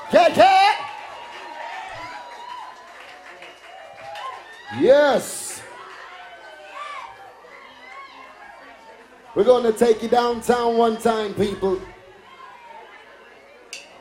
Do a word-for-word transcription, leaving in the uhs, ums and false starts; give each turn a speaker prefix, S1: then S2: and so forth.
S1: Cat, cat. Yes. We're going to take you downtown one time, people.